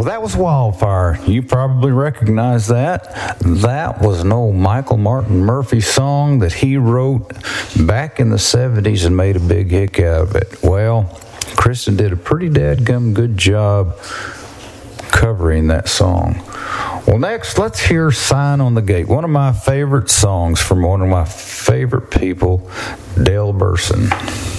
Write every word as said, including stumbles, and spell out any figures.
Well, that was Wildfire. You probably recognize that. That was an old Michael Martin Murphey song that he wrote back in the seventies and made a big hit out of it. Well, Kristen did a pretty dadgum good job covering that song. Well, next, let's hear Sign on the Gate, one of my favorite songs from one of my favorite people, Dale Burson.